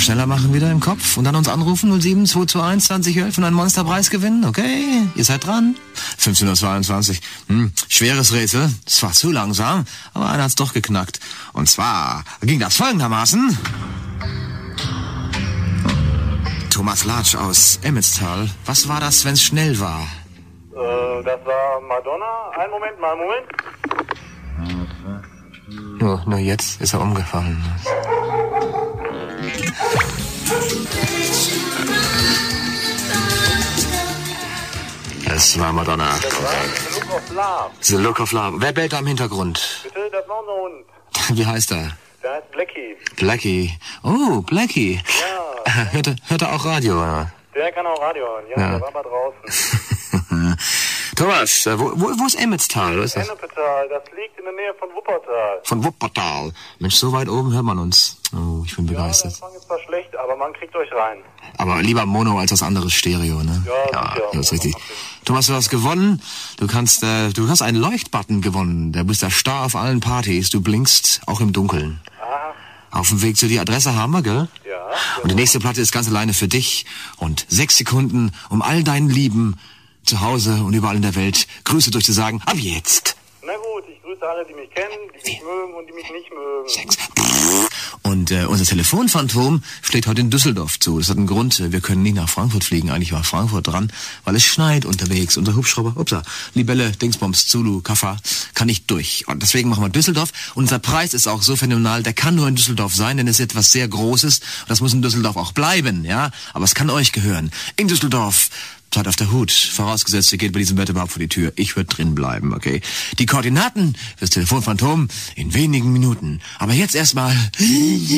schneller machen wieder im Kopf und dann uns anrufen 07 221 2011 und einen Monsterpreis gewinnen, okay? Ihr seid dran. 15:22 Uhr. Schweres Rätsel. Es war zu langsam, aber einer hat's doch geknackt. Und zwar ging das folgendermaßen. Thomas Latsch aus Emmetstal. Was war das, wenn's schnell war? Das war Madonna. Einen Moment. Nur jetzt ist er umgefallen. Es war Madonna. Das war The Look of Love. The Look of Love. Wer bellt da im Hintergrund? Bitte, das war unser Hund. Wie heißt er? Der heißt Blackie. Blackie. Oh, Blackie. Ja. Hört er auch Radio? Oder? Der kann auch Radio hören. Ja, der war mal draußen. Thomas, wo ist Emmetstal? Was ist das? Ennepetal, das liegt in der Nähe von Wuppertal. Von Wuppertal. Mensch, so weit oben hört man uns. Oh, ich bin begeistert. Ja, der Empfang ist zwar schlecht, aber man kriegt euch rein. Aber lieber Mono als das andere Stereo, ne? Ja, das ist richtig. Thomas, du hast gewonnen. Du hast einen Leuchtbutton gewonnen. Der bist der Star auf allen Partys. Du blinkst auch im Dunkeln. Aha. Auf dem Weg zu die Adresse haben wir, gell? Ja. Und die nächste Platte ist ganz alleine für dich. Und 6 Sekunden, um all deinen Lieben zu Hause und überall in der Welt Grüße durchzusagen. Ab jetzt. Na gut, ich grüße alle, die mich kennen, die mich mögen und die mich nicht mögen. 6. Und unser Telefonphantom schlägt heute in Düsseldorf zu. Das hat einen Grund. Wir können nicht nach Frankfurt fliegen. Eigentlich war Frankfurt dran, weil es schneit unterwegs. Unser Hubschrauber, Libelle, Dingsbums, Zulu, Kaffa, kann nicht durch. Und deswegen machen wir Düsseldorf. Und unser Preis ist auch so phänomenal, der kann nur in Düsseldorf sein, denn es ist etwas sehr Großes. Und das muss in Düsseldorf auch bleiben, ja. Aber es kann euch gehören. In Düsseldorf. Seid auf der Hut. Vorausgesetzt, ihr geht bei diesem Wetter überhaupt vor die Tür. Ich würde drin bleiben, okay? Die Koordinaten fürs Telefonphantom in wenigen Minuten. Aber jetzt erstmal...